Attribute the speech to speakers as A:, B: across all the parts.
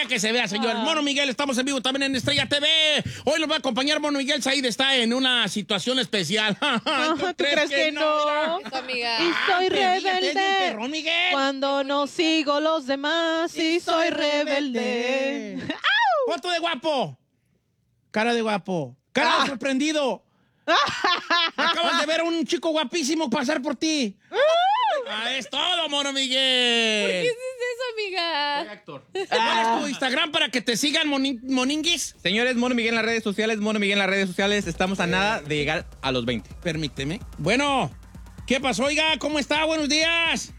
A: vea que se vea, señor. Mono Miguel, estamos en vivo también en Estrella TV. Hoy nos va a acompañar Mono Miguel. Said está en una situación especial.
B: ¿Tú crees que no?
C: Eso, amiga.
B: Y soy
A: Perrón,
B: rebelde
A: Miguel.
B: cuando no sigo los demás. Y soy rebelde.
A: Foto de guapo. Cara de guapo. Cara de sorprendido. Acabas de ver a un chico guapísimo pasar por ti. Es todo, Mono Miguel.
C: ¿Qué es eso, amiga?
A: Actor. ¿Cuál es tu Instagram para que te sigan, Moninguis?
D: Señores, Mono Miguel en las redes sociales, Mono Miguel en las redes sociales. Estamos a nada de llegar a los 20.
A: Permíteme. Bueno, ¿qué pasó, oiga? ¿Cómo está? Buenos días.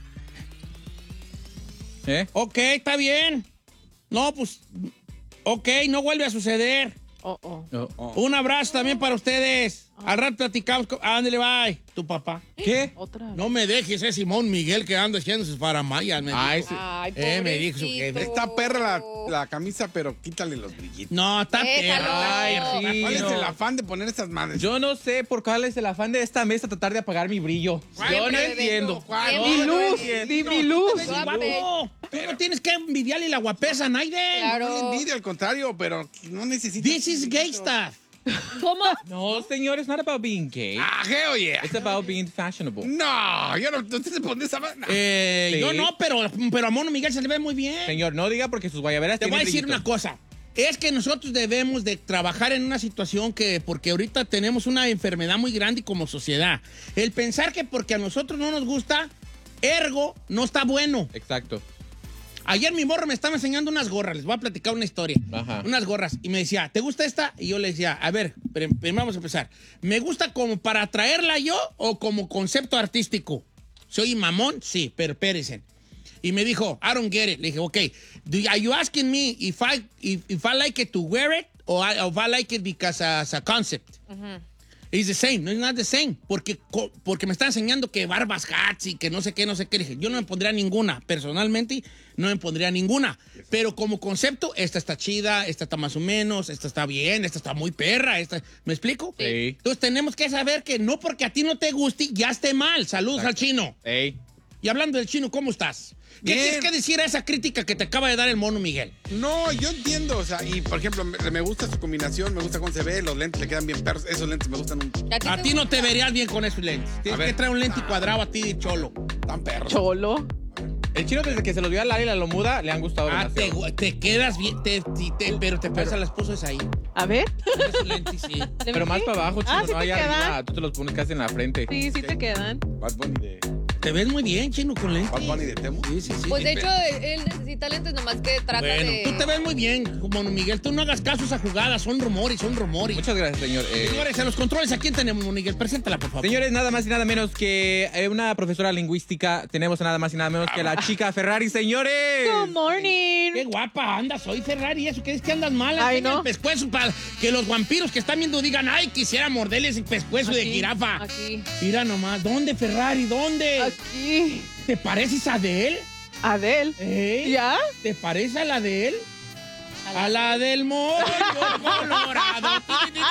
A: Ok, está bien. No, pues, ok, no vuelve a suceder. Un abrazo también para ustedes. Al rato platicamos. Ándale, bye. Tu papá.
D: ¿Qué?
B: Otra.
A: No me dejes ese Simón Miguel que anda haciendo sus faramayas.
D: Ay, sí.
C: Ay,
A: me dijo su jefe.
C: pobrecito.
E: Está perra la camisa, pero quítale los brillitos.
A: No, está
C: Déjalo.
A: perra.
D: Ay, sí.
E: ¿Cuál es
D: no.
E: el afán de poner estas madres?
D: Yo no sé por cuál es el afán de esta mesa tratar de apagar mi brillo. Yo no entiendo.
B: Mi luz, di mi luz.
A: Guapo. Tú no tienes que envidiarle la guapesa a Naiden.
C: Claro.
E: No le envidia, al contrario, pero no necesito.
A: This is gay stuff.
C: ¿Cómo?
D: No, señor, it's not about being gay.
E: Ah, hell yeah.
D: It's about being fashionable.
E: No, yo no, usted se pone esa madre.
D: Sí.
A: Yo no, pero a Mono Miguel se le ve muy bien.
D: Señor, no diga porque sus guayaberas
A: Te voy a
D: tienen
A: decir
D: brillitos.
A: una cosa. Es que nosotros debemos de trabajar en una situación porque ahorita tenemos una enfermedad muy grande como sociedad. El pensar que porque a nosotros no nos gusta, ergo, no está bueno.
D: Exacto.
A: Ayer mi morro me estaba enseñando unas gorras. Les voy a platicar una historia.
D: Ajá.
A: Unas gorras. Y me decía, ¿te gusta esta? Y yo le decía, a ver, primero vamos a empezar. ¿Me gusta como para traerla yo o como concepto artístico? ¿Soy mamón? Sí, pero espérense. Y me dijo, I don't get it. Le dije, ok, are you asking me if I like it to wear it or if I like it because as a concept? It's the same, no es not the same. Porque me está enseñando que barbas hats y que no sé qué. Le dije, yo no me pondría ninguna. Personalmente, no me pondría ninguna. Pero como concepto, esta está chida, esta está más o menos, esta está bien, esta está muy perra. ¿Me explico?
D: Sí.
A: Entonces tenemos que saber que no porque a ti no te guste, ya esté mal. Saludos al chino.
D: Ey.
A: Y hablando del chino, ¿cómo estás? ¿Qué
E: Bien.
A: tienes que decir a esa crítica que te acaba de dar el Mono Miguel?
E: No, yo entiendo, o sea, y por ejemplo, me gusta su combinación, me gusta cómo se ve, los lentes le quedan bien perros, esos lentes me gustan
A: A ti no te verías bien con esos lentes. Tienes
E: A ver.
A: que traer un lente cuadrado a ti de cholo.
E: tan perros.
B: Cholo.
D: El chino desde que se los dio a Lali la Lomuda le han gustado demasiado.
A: Te quedas bien, pero te parece a la esposa es ahí.
B: A ver.
A: Esos lentes, sí.
D: Pero más para abajo, chino,
B: ¿sí
D: no
B: te
D: allá
B: quedan?
D: arriba. Tú te los pones casi en la frente.
B: Sí, sí te quedan.
E: Bad Bunny de
A: Te ves muy bien, chino, con lentes.
E: Bad Bunny de Temo.
A: Sí, sí, sí.
C: Pues de hecho, él necesita lentes, nomás que trata
A: Bueno,
C: de...
A: tú te ves muy bien, Mono Miguel. Tú no hagas caso a esa jugada, son rumores.
D: Muchas gracias, señor.
A: Señores, en los controles, ¿a quién tenemos, Mono Miguel? Preséntala, por favor.
D: Señores, nada más y nada menos que una profesora lingüística. Tenemos nada más y nada menos que la chica Ferrari, señores.
B: Good morning.
A: Qué guapa andas hoy, Ferrari. ¿Eso qué es que andas mal?
B: Ay,
A: Enseña
B: no.
A: el pescuezo para que los vampiros que están viendo digan, ay, quisiera morderle ese pescuezo de jirafa.
C: Aquí.
A: Mira nomás, ¿dónde, Ferrari? ¿Dónde?
B: Aquí.
A: ¿Te pareces a de él?
B: Adel.
A: ¿Eh?
B: ¿Ya?
A: ¿Te parece a la de él? A la del mollo colorado.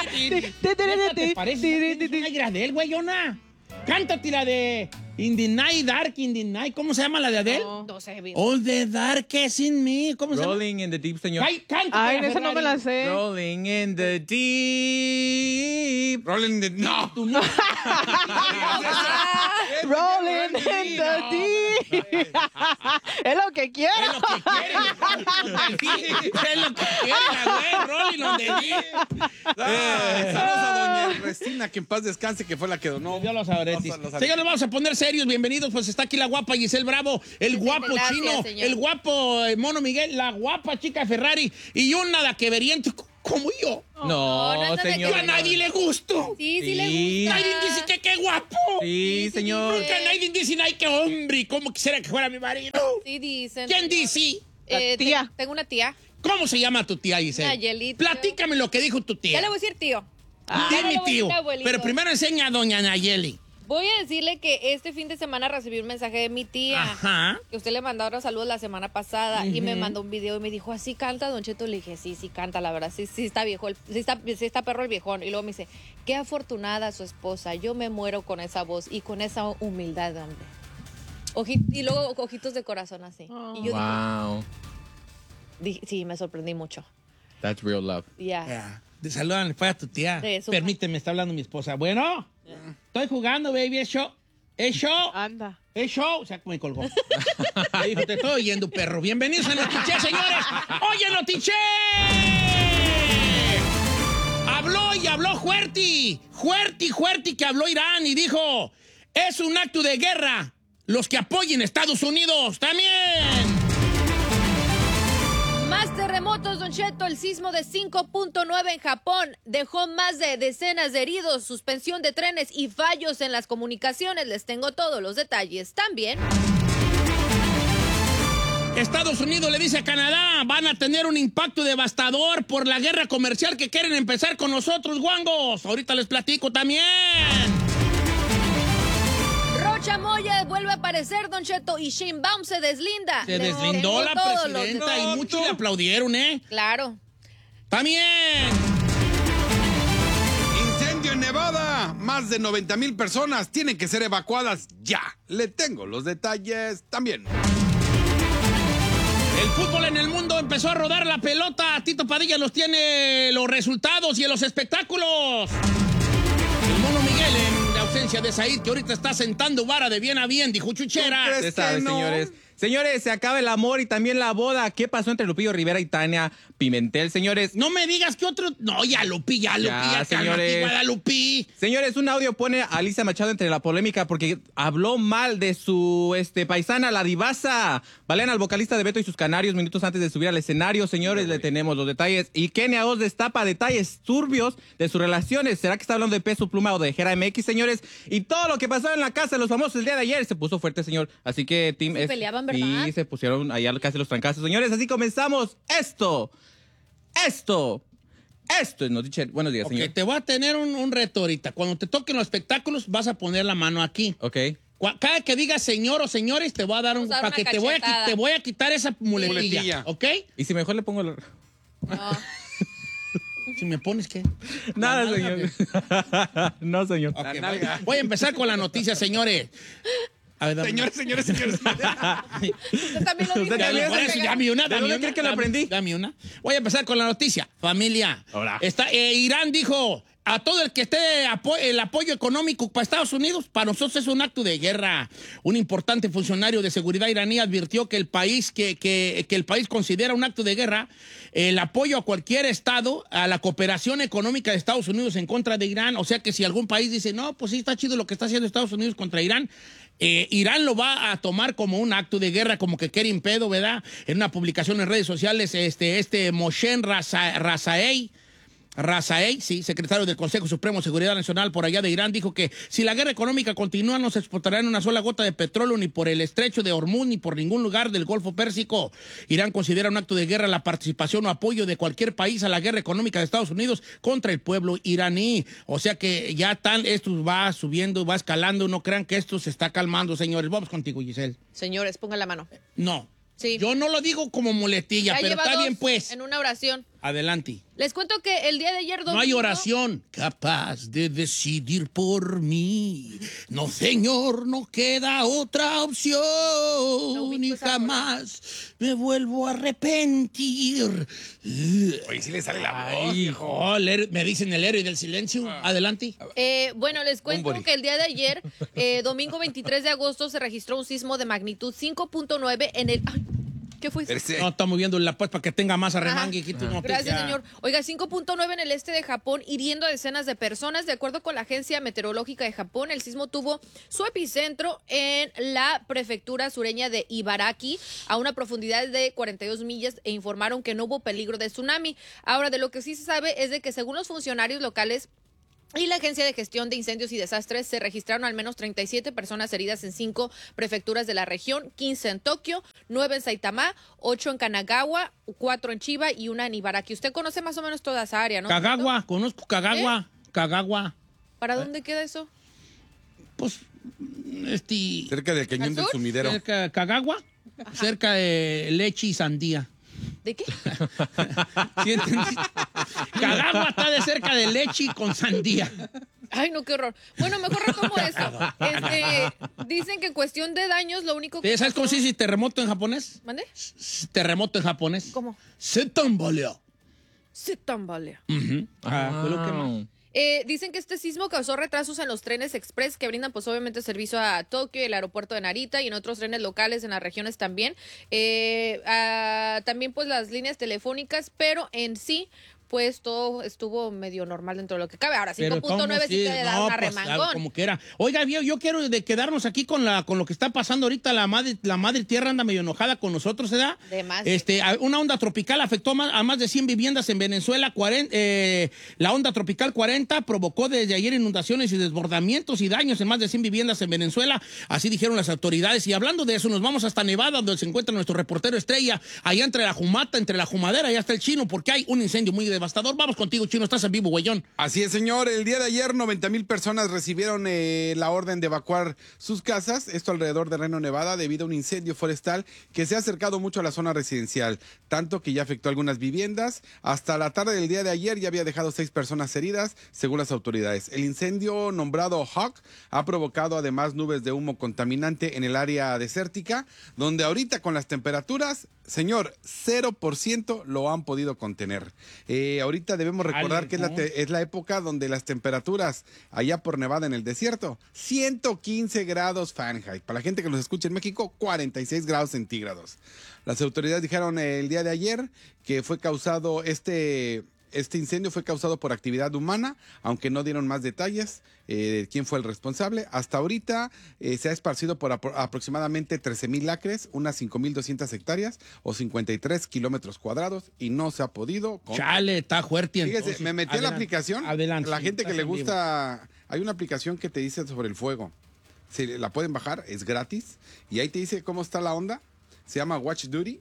A: ¿Te parece? ¿Es una gira de él, güeyona? Cántate la de In the Night, Dark in the Night. ¿Cómo se llama la de Adele?
C: No sé, bien.
A: All the darkness in me. ¿Cómo se llama?
D: Rolling in the deep, señor.
A: Ay, cántate
B: Ay,
A: la
B: esa no me
A: Ferrari.
B: la sé.
D: Rolling in the deep.
E: Rolling de. No.
A: Tú no.
B: Rolling in the deep. Es lo que quiero.
A: Es lo que quiere. Es lo que quiere, la güey. Rolling on the deep.
E: Saludos a doña Restina, que en paz descanse, que fue la que donó.
A: Dios los sabretis.
E: Los sabretis.
A: Señores, vamos a poner serios. Bienvenidos. Pues está aquí la guapa Giselle Bravo, el guapo
C: Gracias,
A: chino,
C: señor.
A: el guapo Mono Miguel, la guapa chica Ferrari y un nada que veriente como yo.
D: No,
C: no, no,
D: señor.
A: Yo a nadie le gusto.
C: Sí, sí
D: Sí.
C: le gusta.
A: Nadie dice que qué guapo.
D: Sí, señor.
A: Porque nadie dice, ay, qué hombre. ¿Cómo quisiera que fuera mi marido?
C: Sí dicen.
A: ¿Quién dice?
B: Tía.
C: Tengo una tía.
A: ¿Cómo se llama tu tía, Giselle?
C: Nayelita.
A: Platícame lo que dijo tu tía.
C: Ya le voy a decir tío.
A: Dime,
C: Ya no le voy a
A: tío.
C: decir abuelito.
A: Pero primero enseña a doña Nayeli.
C: Voy a decirle que este fin de semana recibí un mensaje de mi tía.
A: Ajá.
C: Que usted le mandó unos saludos la semana pasada y me mandó un video y me dijo, ¿así canta, Don Cheto? Le dije, sí, sí canta, la verdad, sí está viejo, sí está perro el viejón. Y luego me dice, qué afortunada su esposa, yo me muero con esa voz y con esa humildad, hombre. Y luego ojitos de corazón así. Y yo dije,
D: Wow.
C: Sí, me sorprendí mucho.
D: That's real love.
C: Yeah.
A: Salúdale pues a tu tía.
C: Sí, súper.
A: Permíteme, está hablando mi esposa. Bueno, estoy jugando, baby, es show. Es show.
B: Anda.
A: Es show. O sea, me colgó. Me dijo, te estoy oyendo, perro. Bienvenidos a Notiche, señores. ¡Oye, Notiche! Habló y habló fuerte, que habló Irán y dijo, es un acto de guerra. Los que apoyen a Estados Unidos también.
C: Más terremotos, Don Cheto. El sismo de 5.9 en Japón dejó más de decenas de heridos, suspensión de trenes y fallos en las comunicaciones. Les tengo todos los detalles también.
A: Estados Unidos le dice a Canadá, van a tener un impacto devastador por la guerra comercial que quieren empezar con nosotros, guangos. Ahorita les platico también.
C: Rocha Moya vuelve a aparecer, Don Cheto, y Sheinbaum se deslinda.
A: Se
C: Les
A: deslindó
C: tengo
A: la
C: todos los
A: presidenta
C: detalles.
A: y muchos le aplaudieron, ¿eh?
C: Claro.
A: También.
E: Incendio en Nevada. Más de 90,000 personas tienen que ser evacuadas ya. Le tengo los detalles también.
A: El fútbol en el mundo empezó a rodar la pelota. Tito Padilla nos tiene los resultados y en los espectáculos. El Mono Miguel en la ausencia de Said, que ahorita está sentando vara de bien a bien, dijo Chuchera.
E: ¿Tú crees?
D: Usted sabe,
E: que no.
D: señores. Señores, se acaba el amor y también la boda. ¿Qué pasó entre Lupillo Rivera y Tania Pimentel, señores?
A: No me digas que otro... No, ya Lupi,
D: señores.
A: cálmate, Guadalupe.
D: Señores, un audio pone a Alicia Machado entre la polémica porque habló mal de su paisana, la divasa. Balean al vocalista de Beto y sus Canarios minutos antes de subir al escenario. Señores, le tenemos los detalles. Y Kenia Oz destapa detalles turbios de sus relaciones. ¿Será que está hablando de Peso Pluma o de Jera MX, señores? Y todo lo que pasó en la casa de los famosos el día de ayer se puso fuerte, señor. Así que, Team...
C: Se peleaban, ¿verdad?
D: Sí, se pusieron allá casi los trancazos. Señores, así comenzamos. Esto es Notiche. Buenos días,
A: Ok,
D: señor.
A: te voy a tener un reto ahorita. Cuando te toquen los espectáculos, vas a poner la mano aquí.
D: Ok.
A: Cada que digas señor o señores, te voy a dar un...
C: Vamos a dar
A: Para que
C: una
A: te voy,
C: cachetada.
A: te voy a quitar esa muletilla,
E: Muletilla.
A: ¿ok?
D: Y si mejor le pongo...
C: No.
A: Si me pones, ¿qué?
D: Nada,
A: La nalga,
D: señor. No, señor.
A: Ok,
E: La nalga.
A: voy a empezar con la noticia, señores. A ver, dame
E: Señores.
C: Usted también lo dijo.
D: Usted también,
A: Por eso, dame una,
D: ¿De
A: dame
D: dónde
A: una,
D: cree que lo
A: dame-
D: aprendí?
A: Dame una. Voy a empezar con la noticia. Familia.
D: Hola.
A: Irán dijo a todo el que esté el apoyo económico para Estados Unidos, para nosotros es un acto de guerra. Un importante funcionario de seguridad iraní advirtió que el país el país considera un acto de guerra el apoyo a cualquier estado, a la cooperación económica de Estados Unidos en contra de Irán. O sea que si algún país dice, no, pues sí está chido lo que está haciendo Estados Unidos contra Irán, Irán lo va a tomar como un acto de guerra, como que quiere impedo, ¿verdad? En una publicación en redes sociales, Moshen Razaei, sí, secretario del Consejo Supremo de Seguridad Nacional por allá de Irán, dijo que si la guerra económica continúa no se exportará una sola gota de petróleo ni por el estrecho de Hormuz ni por ningún lugar del Golfo Pérsico. Irán considera un acto de guerra la participación o apoyo de cualquier país a la guerra económica de Estados Unidos contra el pueblo iraní. O sea que ya esto va subiendo, va escalando. No crean que esto se está calmando, señores. Vamos contigo, Giselle.
C: Señores, pongan la mano.
A: No.
C: Sí.
A: Yo no lo digo como muletilla,
C: Ya
A: pero
C: lleva
A: está
C: dos
A: bien, pues.
C: en una oración.
A: Adelante.
C: Les cuento que el día de ayer...
A: No hay
C: domingo-
A: oración capaz de decidir por mí. No, señor, no queda otra opción.
C: ubico
A: Y
C: esa
A: jamás me vuelvo a arrepentir.
E: Oye, sí le sale la voz, viejo.
A: Oh, me dicen el héroe del silencio. Adelante.
C: Bueno, les cuento
E: Bumburi.
C: que el día de ayer, domingo 23 de agosto, se registró un sismo de magnitud 5.9 en el... Ay, ¿qué fue eso?
E: Ese-
A: No, está moviendo la pues para que tenga más arremangue.
C: Ajá.
A: Aquí tu noticia.
C: Gracias, señor. Oiga, 5.9 en el este de Japón, hiriendo a decenas de personas. De acuerdo con la Agencia Meteorológica de Japón, el sismo tuvo su epicentro en la prefectura sureña de Ibaraki, a una profundidad de 42 millas, e informaron que no hubo peligro de tsunami. Ahora, de lo que sí se sabe es de que, según los funcionarios locales y la Agencia de Gestión de Incendios y Desastres, se registraron al menos 37 personas heridas en 5 prefecturas de la región, 15 en Tokio, 9 en Saitama, 8 en Kanagawa, 4 en Chiba y 1 en Ibaraki. Usted conoce más o menos toda esa área, ¿no?
A: Kagawa, conozco Kagawa. Kagawa.
C: ¿Para dónde queda eso?
A: Pues,
E: cerca del cañón
C: ¿Al
E: del
C: sur?
E: sumidero.
A: cerca de Kagawa, cerca de leche y sandía.
C: ¿De qué?
A: ¿Sí entendí? Kagawa está de cerca de leche y con sandía.
C: Ay, no, qué horror. Bueno, mejor retomo eso. Dicen que en cuestión de daños, lo único que...
A: ¿Sabes cómo se dice terremoto en japonés?
C: ¿Mande?
A: Terremoto en japonés.
C: ¿Cómo?
A: Se tambaleó.
C: Se tambalea.
A: Fue lo que más.
C: Dicen que este sismo causó retrasos en los trenes express que brindan pues obviamente servicio a Tokio, el aeropuerto de Narita y en otros trenes locales en las regiones también. También pues las líneas telefónicas, pero en sí pues todo estuvo medio normal dentro de lo que cabe. Ahora 5.9 sí te da una remangón.
A: Como que era. Oiga, yo quiero quedarnos aquí con lo que está pasando ahorita. La madre tierra anda medio enojada con nosotros, ¿verdad?
C: De más.
A: Una onda tropical afectó a más de 100 viviendas en Venezuela. La onda tropical 40 provocó desde ayer inundaciones y desbordamientos y daños en más de 100 viviendas en Venezuela. Así dijeron las autoridades. Y hablando de eso, nos vamos hasta Nevada, donde se encuentra nuestro reportero estrella. Allá entre la Jumadera, allá está el Chino, porque hay un incendio muy devastador. Vamos contigo, Chino, estás en vivo, güeyón.
E: Así es, señor. El día de ayer 90,000 personas recibieron la orden de evacuar sus casas, esto alrededor de Reno, Nevada, debido a un incendio forestal que se ha acercado mucho a la zona residencial, tanto que ya afectó algunas viviendas. Hasta la tarde del día de ayer ya había dejado 6 personas heridas, según las autoridades. El incendio nombrado Hawk ha provocado además nubes de humo contaminante en el área desértica, donde ahorita con las temperaturas, señor, 0% lo han podido contener. Ahorita debemos recordar que es la época donde las temperaturas allá por Nevada en el desierto, 115 grados Fahrenheit. Para la gente que nos escucha en México, 46 grados centígrados. Las autoridades dijeron el día de ayer que fue causado este incendio fue causado por actividad humana, aunque no dieron más detalles de quién fue el responsable. Hasta ahorita se ha esparcido por aproximadamente 13,000 acres, unas 5,200 hectáreas o 53 kilómetros cuadrados y no se ha podido...
A: Chale, está fuerte.
E: Fíjese,
A: Entonces,
E: me metí a la aplicación.
A: Adelante.
E: La gente que le gusta... Hay una aplicación que te dice sobre el fuego. Se la pueden bajar, es gratis. Y ahí te dice cómo está la onda. Se llama Watch Duty.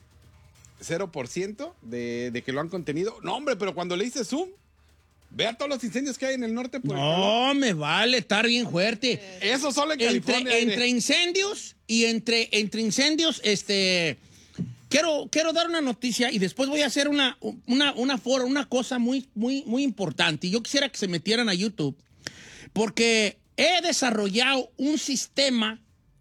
E: 0% de que lo han contenido. No, hombre, pero cuando le hice zoom, vea todos los incendios que hay en el norte.
A: No, me vale, estar bien fuerte.
E: Eso solo en California.
A: Entre incendios y entre incendios, quiero dar una noticia y después voy a hacer una cosa muy, muy, muy importante. Y yo quisiera que se metieran a YouTube, porque he desarrollado un sistema,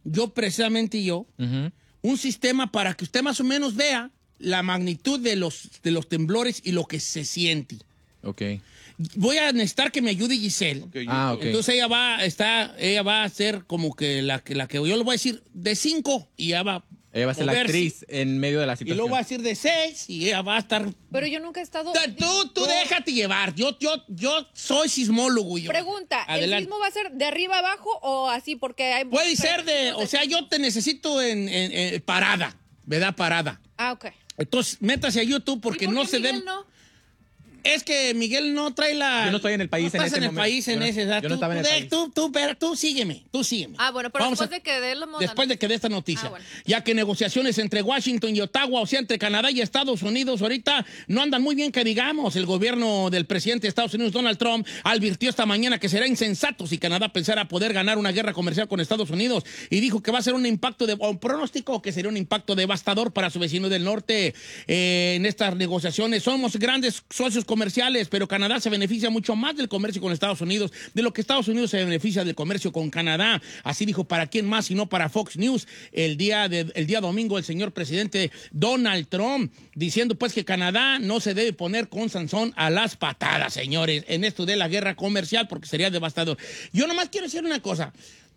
A: un sistema para que usted más o menos vea la magnitud de los temblores y lo que se siente.
D: Ok.
A: Voy a necesitar que me ayude Giselle.
E: Okay,
D: ok.
A: Entonces ella va a ser como que la que yo le voy a decir de 5 y ella va
D: a ser la actriz en medio de la
A: y
D: situación.
A: luego va a decir de 6 y ella va a estar...
C: Pero yo nunca he estado...
A: Tú déjate llevar. Yo soy sismólogo.
C: Pregunta,
A: Adelante.
C: ¿el sismo va a ser de arriba abajo o así? Porque hay...
A: Puede ser o sea, yo te necesito en parada, ¿verdad? Parada.
C: Ah, ok.
A: Entonces, métase a YouTube porque
C: ¿Y por
A: no
C: qué
A: se
C: Miguel
A: den...
C: no?
A: Es que Miguel no trae la...
D: Yo no estoy en el país
A: no
D: en
A: estás
D: ese
A: en el
D: momento.
A: país en ese...
D: Yo no estaba en el país.
A: Tú sígueme.
C: Ah, bueno, pero
A: Vamos
C: después
A: a-
C: de que dé la
A: Después de que dé esta noticia.
C: Ah, bueno.
A: Ya que negociaciones entre Washington y Ottawa, o sea, entre Canadá y Estados Unidos, ahorita no andan muy bien, que digamos. El gobierno del presidente de Estados Unidos, Donald Trump, advirtió esta mañana que será insensato si Canadá pensara poder ganar una guerra comercial con Estados Unidos y dijo que va a ser un pronóstico que sería un impacto devastador para su vecino del norte en estas negociaciones. Somos grandes socios comerciales, pero Canadá se beneficia mucho más del comercio con Estados Unidos de lo que Estados Unidos se beneficia del comercio con Canadá. Así dijo, ¿para quién más sino para Fox News el día domingo el señor presidente Donald Trump, diciendo pues que Canadá no se debe poner con Sansón a las patadas, señores, en esto de la guerra comercial, porque sería devastador. Yo nomás quiero decir una cosa.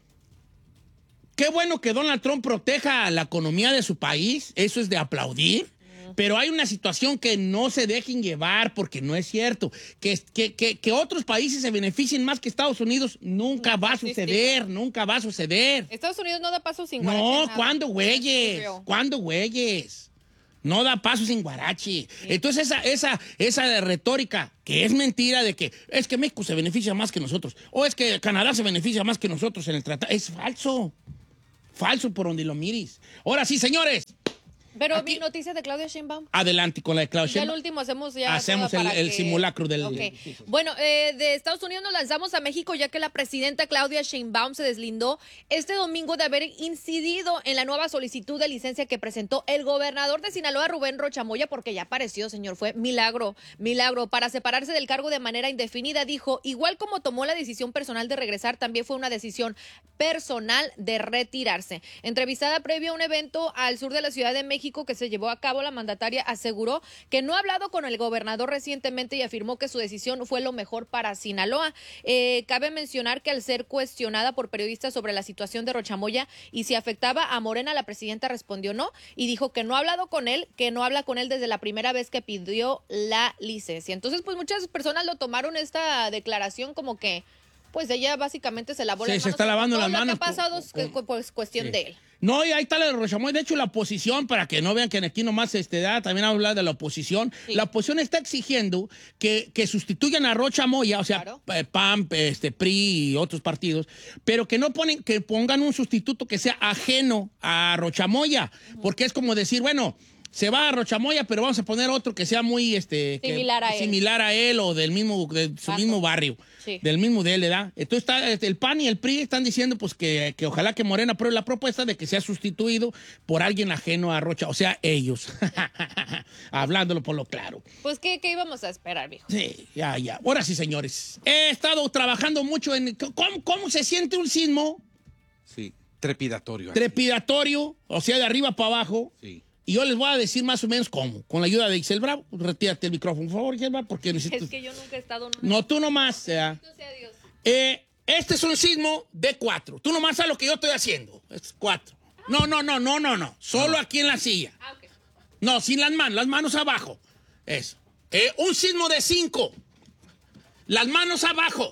A: Qué bueno que Donald Trump proteja la economía de su país, eso es de aplaudir. Pero hay una situación que no se dejen llevar porque no es cierto. Que otros países se beneficien más que Estados Unidos nunca va a suceder, nunca va a suceder.
C: Estados Unidos no da paso sin
A: No,
C: guarache,
A: ¿cuándo,
C: nada.
A: güeyes?
C: Creo.
A: ¿Cuándo, güeyes? No da paso sin guarache. Entonces esa retórica que es mentira de que es que México se beneficia más que nosotros o es que Canadá se beneficia más que nosotros en el tratado, es falso. Falso por donde lo mires. Ahora sí, señores.
C: Pero
A: Aquí-
C: mi noticia de Claudia Sheinbaum.
A: Adelante con la de Claudia
C: Ya el
A: Sheinbaum.
C: último hacemos ya.
A: Hacemos
C: todo para
A: el
C: que-
A: simulacro del...
C: Ok. Bueno, de Estados Unidos nos lanzamos a México ya que la presidenta Claudia Sheinbaum se deslindó este domingo de haber incidido en la nueva solicitud de licencia que presentó el gobernador de Sinaloa, Rubén Rocha Moya, porque ya apareció, señor. Fue milagro para separarse del cargo de manera indefinida. Dijo, igual como tomó la decisión personal de regresar, también fue una decisión personal de retirarse. Entrevistada previo a un evento al sur de la Ciudad de México que se llevó a cabo, la mandataria aseguró que no ha hablado con el gobernador recientemente y afirmó que su decisión fue lo mejor para Sinaloa. Cabe mencionar que al ser cuestionada por periodistas sobre la situación de Rocha Moya y si afectaba a Morena, la presidenta respondió no y dijo que no ha hablado con él, que no habla con él desde la primera vez que pidió la licencia. Entonces, pues muchas personas lo tomaron esta declaración como que pues ella básicamente se lavó
A: Sí,
C: las
A: se
C: manos.
A: está lavando
C: Todo
A: las manos
C: Lo que ha pasado es pues cuestión
A: Sí.
C: de él.
A: No, y ahí está la de Rocha Moya. De hecho, la oposición, para que no vean que aquí nomás también habla de la oposición.
C: Sí.
A: La oposición está exigiendo que sustituyan a Rocha Moya, o sea,
C: Claro.
A: PAN, PRI y otros partidos, pero que no que pongan un sustituto que sea ajeno a Rocha Moya, porque es como decir, bueno, se va a Rocha Moya, pero vamos a poner otro que sea muy similar a él o de su mismo barrio.
C: Sí.
A: Del mismo de él, ¿verdad? Entonces el PAN y el PRI están diciendo pues que ojalá que Morena apruebe la propuesta de que sea sustituido por alguien ajeno a Rocha, o sea, ellos. Hablándolo por lo claro.
C: Pues, ¿qué íbamos a esperar, viejo?
A: Sí, ya. Ahora sí, señores. He estado trabajando mucho en cómo se siente un sismo
E: Sí, trepidatorio.
A: trepidatorio, o sea, de arriba para abajo.
E: Sí.
A: Y yo les voy a decir más o menos cómo. Con la ayuda de Ixel Bravo. Retírate el micrófono, por favor, Ixel Bravo, porque necesito...
C: Es que yo nunca he estado...
A: No, tú nomás. Sea
C: Dios.
A: Este es un sismo de 4. Tú nomás sabes lo que yo estoy haciendo. Es 4. No. Solo aquí en la silla.
C: Ah, ok.
A: No, sin las manos abajo. Eso. Un sismo de 5. Las manos abajo.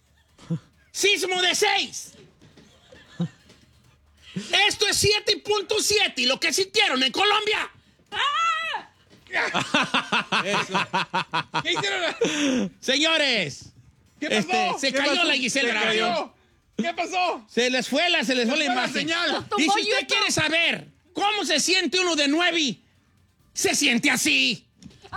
A: Sismo de 6. Esto es 7.7 y lo que sintieron en Colombia. Eso.
E: ¿Qué hicieron?
A: Señores.
E: ¿Qué pasó?
A: Se
E: ¿Qué
A: cayó
E: pasó?
A: la Giselle
E: ¿Se
A: Bravo.
E: cayó? ¿Qué pasó?
A: Se les fue la
E: fue la
A: imagen.
E: señal.
A: Y si usted quiere saber cómo se siente uno de 9, se siente así.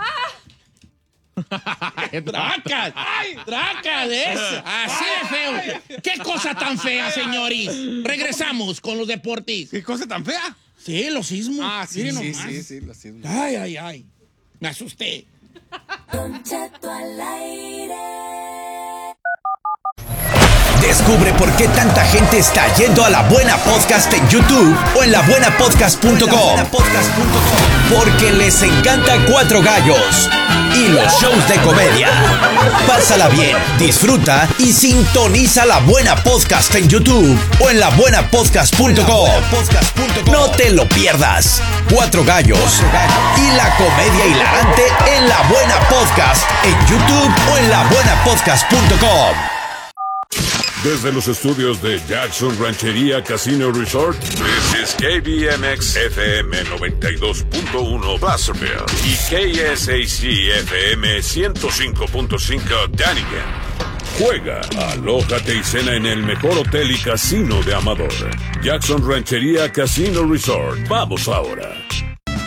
A: ¡Tracas! ¡Tracas! Así de feo. ¡Qué cosa tan fea, señores! Regresamos con los deportes.
E: ¿Qué cosa tan fea?
A: Sí, los sismos.
E: Ah, sí,
A: Miren
E: sí,
A: nomás.
E: sí, lo siento.
A: Ay. Me asusté.
F: Don Cheto al aire.
G: Descubre por qué tanta gente está yendo a La Buena Podcast en YouTube o en labuenapodcast.com. Porque les encanta Cuatro Gallos y los shows de comedia. Pásala bien, disfruta y sintoniza La Buena Podcast en YouTube o en labuenapodcast.com. No te lo pierdas. Cuatro Gallos y la comedia hilarante en La Buena Podcast en YouTube o en labuenapodcast.com.
H: Desde los estudios de Jackson Ranchería Casino Resort, this is KBMX FM 92.1 Placerville y KSAC FM 105.5 Dunnigan. Juega, alójate y cena en el mejor hotel y casino de Amador. Jackson Ranchería Casino Resort. Vamos ahora.